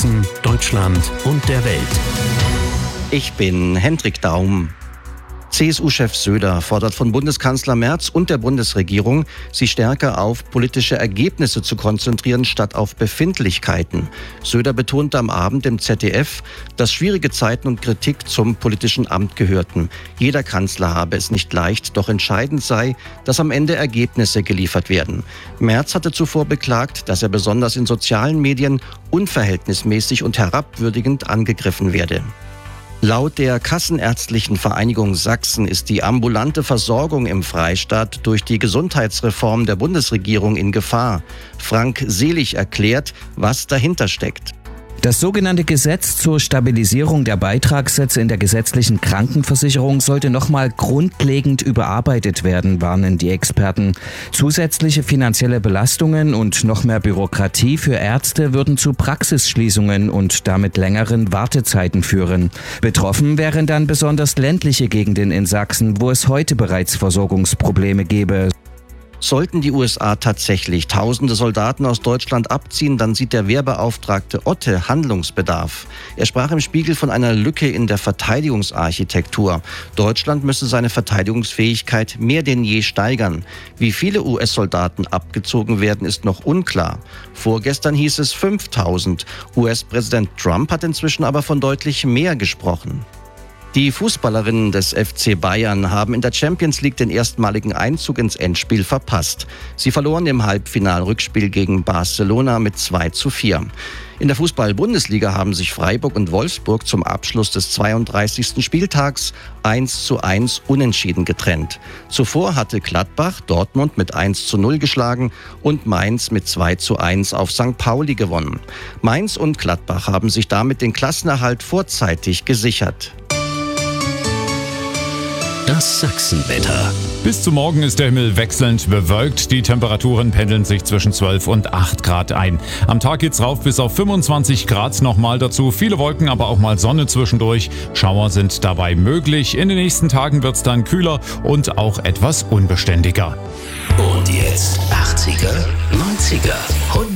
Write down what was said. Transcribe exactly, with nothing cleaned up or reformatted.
Hessen, Deutschland und der Welt. Ich bin Hendrik Daum. C S U-Chef Söder fordert von Bundeskanzler Merz und der Bundesregierung, sich stärker auf politische Ergebnisse zu konzentrieren, statt auf Befindlichkeiten. Söder betonte am Abend im Z D F, dass schwierige Zeiten und Kritik zum politischen Amt gehörten. Jeder Kanzler habe es nicht leicht, doch entscheidend sei, dass am Ende Ergebnisse geliefert werden. Merz hatte zuvor beklagt, dass er besonders in sozialen Medien unverhältnismäßig und herabwürdigend angegriffen werde. Laut der Kassenärztlichen Vereinigung Sachsen ist die ambulante Versorgung im Freistaat durch die Gesundheitsreform der Bundesregierung in Gefahr. Frank Selig erklärt, was dahinter steckt. Das sogenannte Gesetz zur Stabilisierung der Beitragssätze in der gesetzlichen Krankenversicherung sollte nochmal grundlegend überarbeitet werden, warnen die Experten. Zusätzliche finanzielle Belastungen und noch mehr Bürokratie für Ärzte würden zu Praxisschließungen und damit längeren Wartezeiten führen. Betroffen wären dann besonders ländliche Gegenden in Sachsen, wo es heute bereits Versorgungsprobleme gäbe. Sollten die U S A tatsächlich tausende Soldaten aus Deutschland abziehen, dann sieht der Wehrbeauftragte Otte Handlungsbedarf. Er sprach im Spiegel von einer Lücke in der Verteidigungsarchitektur. Deutschland müsse seine Verteidigungsfähigkeit mehr denn je steigern. Wie viele U S-Soldaten abgezogen werden, ist noch unklar. Vorgestern hieß es fünftausend. U S-Präsident Trump hat inzwischen aber von deutlich mehr gesprochen. Die Fußballerinnen des F C Bayern haben in der Champions League den erstmaligen Einzug ins Endspiel verpasst. Sie verloren im Halbfinal-Rückspiel gegen Barcelona mit zwei zu vier. In der Fußball-Bundesliga haben sich Freiburg und Wolfsburg zum Abschluss des zweiunddreißigsten Spieltags eins zu eins unentschieden getrennt. Zuvor hatte Gladbach Dortmund mit eins zu null geschlagen und Mainz mit zwei zu eins auf Sankt Pauli gewonnen. Mainz und Gladbach haben sich damit den Klassenerhalt vorzeitig gesichert. Das Sachsenwetter. Bis zum Morgen ist der Himmel wechselnd bewölkt. Die Temperaturen pendeln sich zwischen zwölf und acht Grad ein. Am Tag geht's rauf bis auf fünfundzwanzig Grad nochmal dazu. Viele Wolken, aber auch mal Sonne zwischendurch. Schauer sind dabei möglich. In den nächsten Tagen wird's dann kühler und auch etwas unbeständiger. Und jetzt achtziger, neunziger,